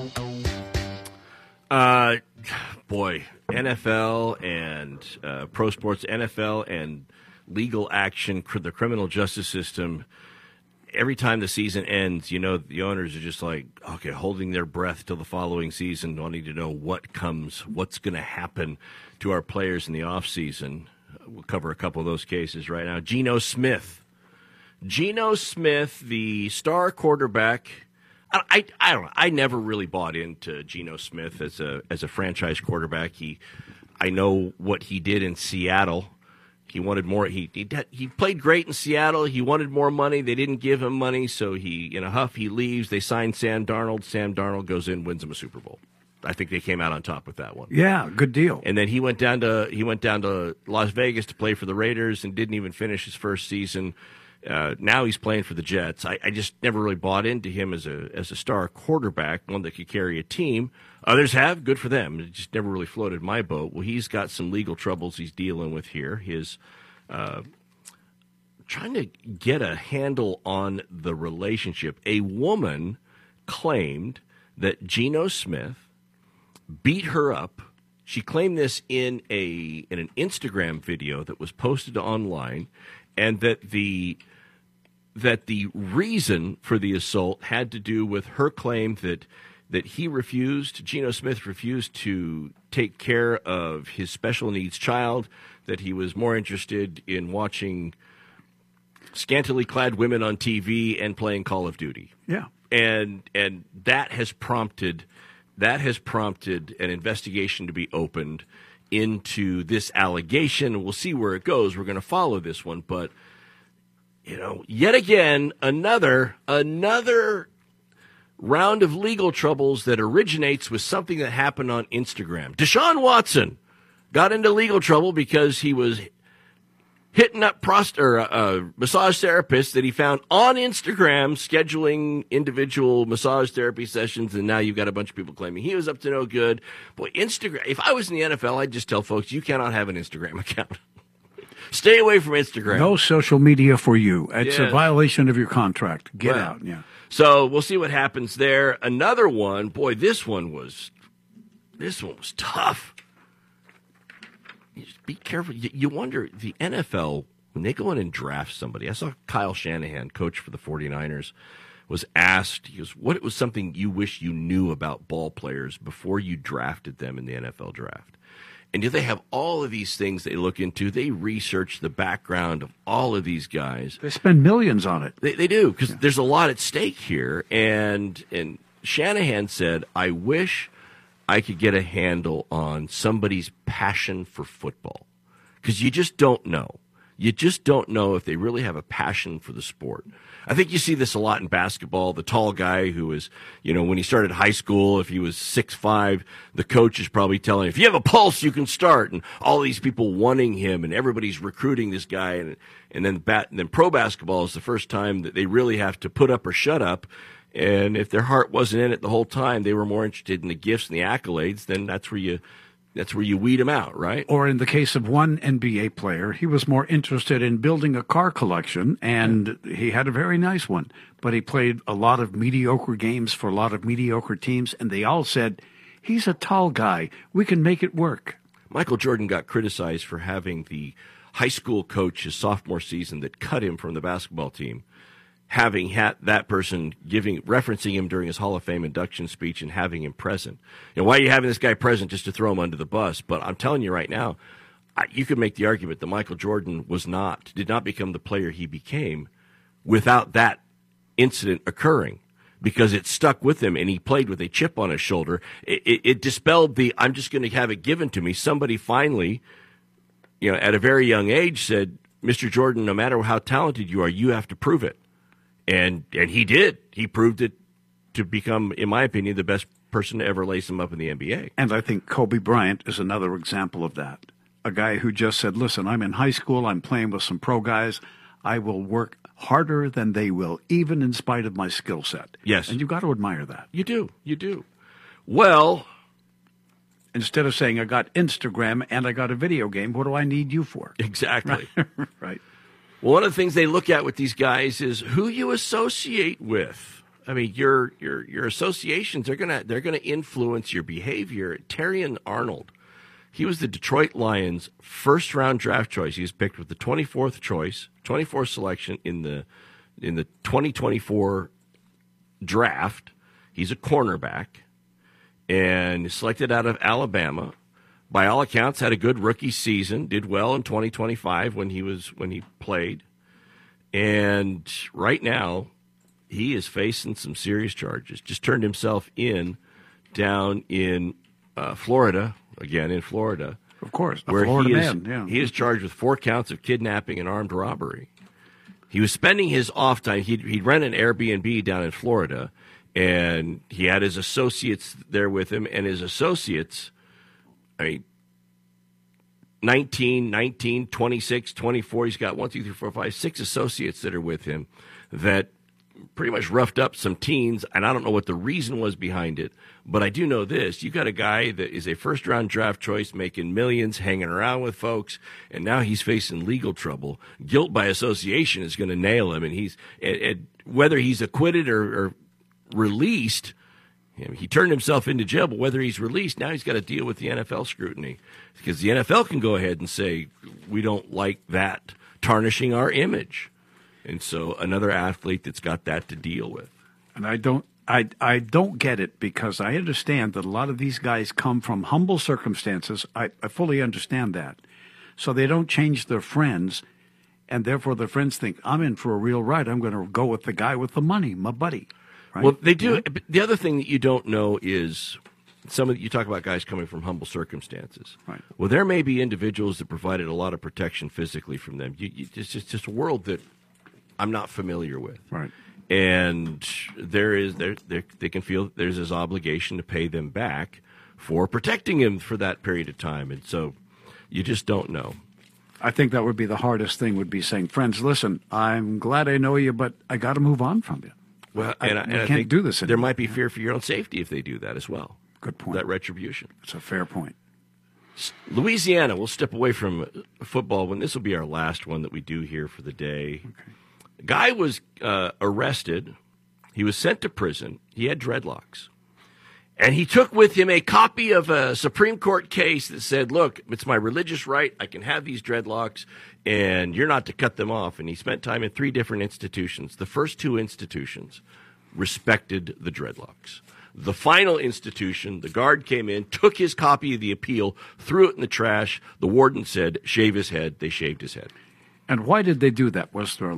Boy, NFL and pro sports, NFL and legal action, the criminal justice system. Every time the season ends, the owners are just like, okay, holding their breath till the following season, wanting to know what's going to happen to our players in the off season. We'll cover a couple of those cases right now. Geno Smith, the star quarterback. I don't know. I never really bought into Geno Smith as a franchise quarterback. I know what he did in Seattle. He wanted more. He played great in Seattle. He wanted more money. They didn't give him money, so in a huff, he leaves. They sign Sam Darnold. Sam Darnold goes in, wins him a Super Bowl. I think they came out on top with that one. Yeah, good deal. And then he went down to Las Vegas to play for the Raiders and didn't even finish his first season. Now he's playing for the Jets. I just never really bought into him as a star quarterback, one that could carry a team. Others have, good for them. It just never really floated my boat. Well, he's got some legal troubles he's dealing with here. His trying to get a handle on the relationship. A woman claimed that Geno Smith beat her up. She claimed this in an Instagram video that was posted online, and that the reason for the assault had to do with her claim that Geno Smith refused to take care of his special needs child, that he was more interested in watching scantily clad women on TV and playing Call of Duty. Yeah. And that has prompted an investigation to be opened into this allegation. We'll see where it goes. We're going to follow this one, but yet again, another round of legal troubles that originates with something that happened on Instagram. Deshaun Watson got into legal trouble because he was hitting up massage therapists that he found on Instagram, scheduling individual massage therapy sessions, and now you've got a bunch of people claiming he was up to no good. Boy, Instagram, if I was in the NFL, I'd just tell folks, you cannot have an Instagram account. Stay away from Instagram. No social media for you. It's a violation of your contract. Get out. Yeah. So we'll see what happens there. Another one, boy, this one was tough. You just be careful. You wonder, the NFL, when they go in and draft somebody, I saw Kyle Shanahan, coach for the 49ers, was asked, he goes, what was something you wish you knew about ball players before you drafted them in the NFL draft? And they have all of these things they look into. They research the background of all of these guys. They spend millions on it. They do, because there's a lot at stake here. And Shanahan said, I wish I could get a handle on somebody's passion for football, because you just don't know. You just don't know if they really have a passion for the sport. I think you see this a lot in basketball. The tall guy who is, when he started high school, if he was 6'5", the coach is probably telling him, if you have a pulse, you can start. And all these people wanting him, and everybody's recruiting this guy. And then pro basketball is the first time that they really have to put up or shut up. And if their heart wasn't in it the whole time, they were more interested in the gifts and the accolades, then that's where you weed them out, right? Or in the case of one NBA player, he was more interested in building a car collection, and he had a very nice one. But he played a lot of mediocre games for a lot of mediocre teams, and they all said, he's a tall guy. We can make it work. Michael Jordan got criticized for having the high school coach his sophomore season that cut him from the basketball team, having had that person referencing him during his Hall of Fame induction speech and having him present. Why are you having this guy present? Just to throw him under the bus. But I'm telling you right now, you could make the argument that Michael Jordan did not become the player he became without that incident occurring, because it stuck with him and he played with a chip on his shoulder. It dispelled I'm just going to have it given to me. Somebody finally, at a very young age said, Mr. Jordan, no matter how talented you are, you have to prove it. And he did. He proved it to become, in my opinion, the best person to ever lace him up in the NBA. And I think Kobe Bryant is another example of that. A guy who just said, listen, I'm in high school, I'm playing with some pro guys, I will work harder than they will, even in spite of my skill set. Yes. And you've got to admire that. You do. Well, instead of saying, I got Instagram and I got a video game, what do I need you for? Exactly. Right. Well, one of the things they look at with these guys is who you associate with. I mean, your associations they're gonna influence your behavior. Terrion Arnold, he was the Detroit Lions' first-round draft choice. He was picked with the 24th selection in the 2024 draft. He's a cornerback and selected out of Alabama. By all accounts, had a good rookie season. Did well in 2025 when he played. And right now, he is facing some serious charges. Just turned himself in down in Florida, again in Florida. Of course, where Florida man. Yeah. He is charged with 4 counts of kidnapping and armed robbery. He was spending his off time. He'd rent an Airbnb down in Florida, and he had his associates there with him. And his associates, 19, 26, 24. He's got 1, 2, 3, 4, 5, 6 associates that are with him that pretty much roughed up some teens, and I don't know what the reason was behind it, but I do know this. You got a guy that is a first-round draft choice making millions, hanging around with folks, and now he's facing legal trouble. Guilt by association is going to nail him, and whether he's acquitted or released, he turned himself into jail, but whether he's released, now he's got to deal with the NFL scrutiny, because the NFL can go ahead and say, we don't like that tarnishing our image. And so another athlete that's got that to deal with. And I don't get it, because I understand that a lot of these guys come from humble circumstances. I fully understand that. So they don't change their friends, and therefore their friends think, I'm in for a real ride. I'm going to go with the guy with the money, my buddy. Right? Well, they do. Yeah. The other thing that you don't know is you talk about guys coming from humble circumstances. Right. Well, there may be individuals that provided a lot of protection physically from them. It's just a world that I'm not familiar with. Right. And they can feel there's this obligation to pay them back for protecting him for that period of time. And so you just don't know. I think that would be the hardest thing, would be saying, friends, listen, I'm glad I know you, but I got to move on from you. Well, I can't think do this anymore. There might be fear for your own safety if they do that as well. Good point. That retribution. It's a fair point. Louisiana, we'll step away from football when this will be our last one that we do here for the day. Okay. Guy was arrested. He was sent to prison. He had dreadlocks. And he took with him a copy of a Supreme Court case that said, look, it's my religious right. I can have these dreadlocks, and you're not to cut them off. And he spent time in 3 different institutions. The first 2 institutions respected the dreadlocks. The final institution, the guard came in, took his copy of the appeal, threw it in the trash. The warden said, shave his head. They shaved his head. And why did they do that? Was there a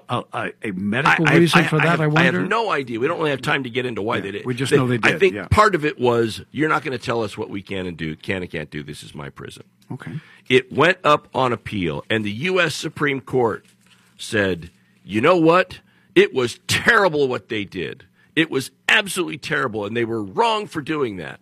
medical reason for that, I wonder? I have no idea. We don't really have time to get into why they did. We just know they did. I think part of it was, you're not going to tell us what we can and can't do. This is my prison. Okay. It went up on appeal, and the U.S. Supreme Court said, you know what? It was terrible what they did. It was absolutely terrible, and they were wrong for doing that.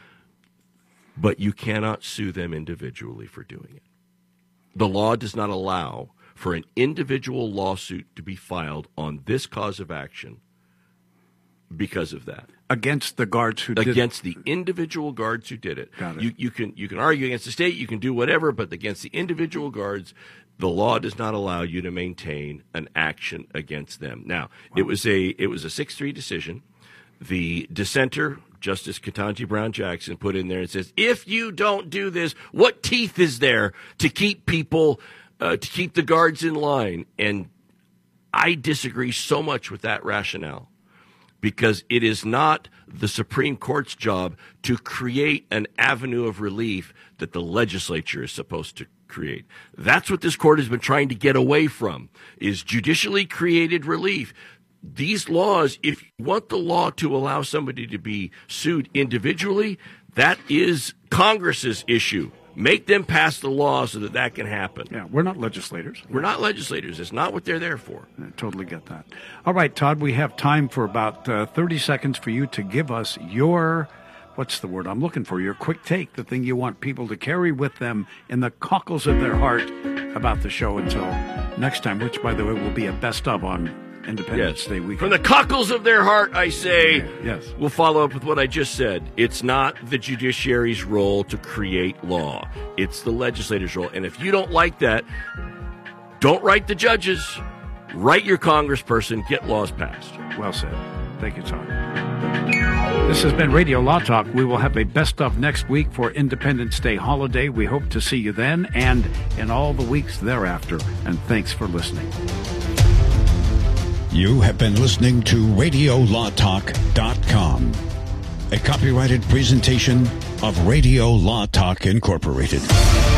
But you cannot sue them individually for doing it. The law does not allow for an individual lawsuit to be filed on this cause of action because of that. Against the guards who did it. Against the individual guards who did it. Got it. You can argue against the state, you can do whatever, but against the individual guards, the law does not allow you to maintain an action against them. Now, it was a 6-3 decision. The dissenter, Justice Ketanji Brown Jackson, put in there and says, if you don't do this, what teeth is there to keep people, to keep the guards in line? And I disagree so much with that rationale, because it is not the Supreme Court's job to create an avenue of relief that the legislature is supposed to create. That's what this court has been trying to get away from, is judicially created relief. These laws, if you want the law to allow somebody to be sued individually, that is Congress's issue. Make them pass the law so that can happen. Yeah, we're not legislators. We're not legislators. It's not what they're there for. I totally get that. All right, Todd, we have time for about 30 seconds for you to give us your, what's the word I'm looking for, your quick take, the thing you want people to carry with them in the cockles of their heart about the show until next time, which, by the way, will be a best of on Independence Day weekend. From the cockles of their heart, I say, yes. We'll follow up with what I just said. It's not the judiciary's role to create law. It's the legislator's role. And if you don't like that, don't write the judges. Write your congressperson. Get laws passed. Well said. Thank you, Todd. This has been Radio Law Talk. We will have a best of next week for Independence Day holiday. We hope to see you then and in all the weeks thereafter. And thanks for listening. You have been listening to RadioLawTalk.com, a copyrighted presentation of Radio Law Talk Incorporated.